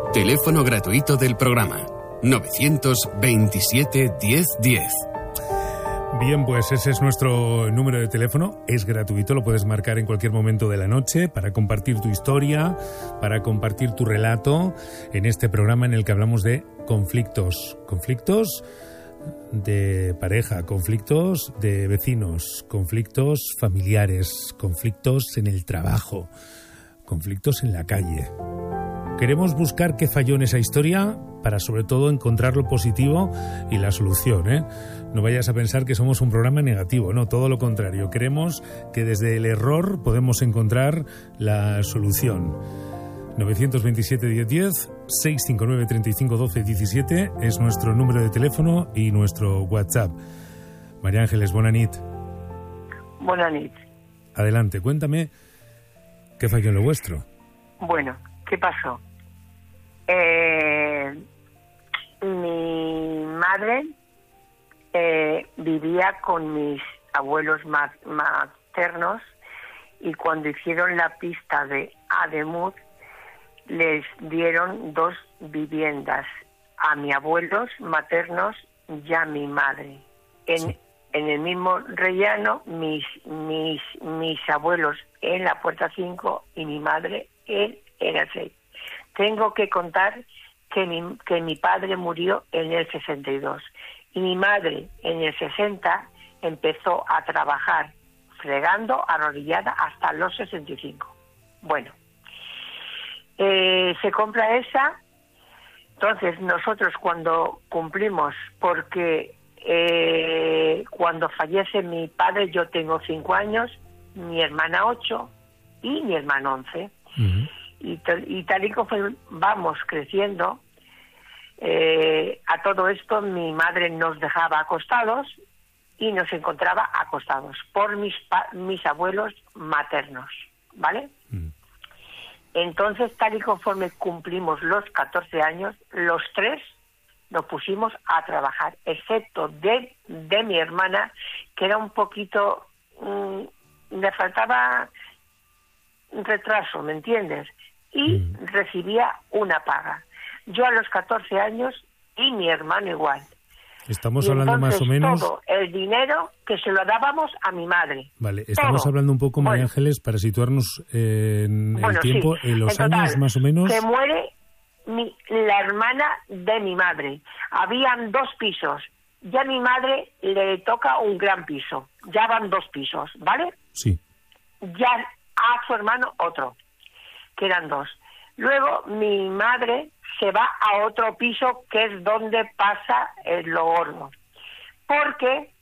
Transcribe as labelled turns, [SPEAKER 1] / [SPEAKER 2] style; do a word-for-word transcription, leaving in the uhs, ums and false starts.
[SPEAKER 1] Teléfono gratuito del programa novecientos veintisiete diez diez.
[SPEAKER 2] Bien, pues ese es nuestro número de teléfono, es gratuito, lo puedes marcar en cualquier momento de la noche para compartir tu historia, para compartir tu relato en este programa en el que hablamos de conflictos, conflictos de pareja, conflictos de vecinos, conflictos familiares, conflictos en el trabajo, conflictos en la calle. Queremos buscar qué falló en esa historia para sobre todo encontrar lo positivo y la solución, ¿eh? No vayas a pensar que somos un programa negativo, no, todo lo contrario. Queremos que desde el error podemos encontrar la solución. novecientos veintisiete diez diez, seiscientos cincuenta y nueve treinta y cinco doce diecisiete es nuestro número de teléfono y nuestro WhatsApp. María Ángeles, buena nit.
[SPEAKER 3] Buena nit.
[SPEAKER 2] Adelante, cuéntame qué falló en lo vuestro.
[SPEAKER 3] Bueno, ¿qué pasó? Eh, mi madre eh, vivía con mis abuelos maternos y cuando hicieron la pista de Ademuz les dieron dos viviendas a mis abuelos maternos y a mi madre. En, sí. en el mismo rellano, mis, mis, mis abuelos en la puerta cinco y mi madre en, en el seis. Tengo que contar que mi, que mi padre murió en el sesenta y dos y mi madre en el sesenta empezó a trabajar fregando arrodillada hasta los sesenta y cinco. Bueno, eh, se compra esa, entonces nosotros cuando cumplimos, porque eh, cuando fallece mi padre yo tengo cinco años, mi hermana ocho y mi hermano once. Uh-huh. Y, t- y tal y como vamos creciendo, eh, a todo esto mi madre nos dejaba acostados y nos encontraba acostados por mis pa- mis abuelos maternos, ¿vale? Mm. Entonces, tal y conforme cumplimos los catorce años, los tres nos pusimos a trabajar, excepto de, de mi hermana, que era un poquito, mmm, le faltaba retraso, ¿me entiendes? Y mm. recibía una paga. Yo a los catorce años y mi hermano igual.
[SPEAKER 2] Estamos
[SPEAKER 3] y
[SPEAKER 2] hablando más o menos...
[SPEAKER 3] todo el dinero que se lo dábamos a mi madre.
[SPEAKER 2] Vale, estamos todo. hablando un poco, María bueno. Ángeles, para situarnos en el
[SPEAKER 3] bueno,
[SPEAKER 2] tiempo,
[SPEAKER 3] sí.
[SPEAKER 2] en los
[SPEAKER 3] en total,
[SPEAKER 2] años más o menos...
[SPEAKER 3] Se muere mi, la hermana de mi madre. Habían dos pisos. Ya a mi madre le toca un gran piso. Ya van dos pisos, ¿vale?
[SPEAKER 2] Sí.
[SPEAKER 3] Ya a su hermano otro, que eran dos. Luego mi madre se va a otro piso que es donde pasa el lo gordo. Porque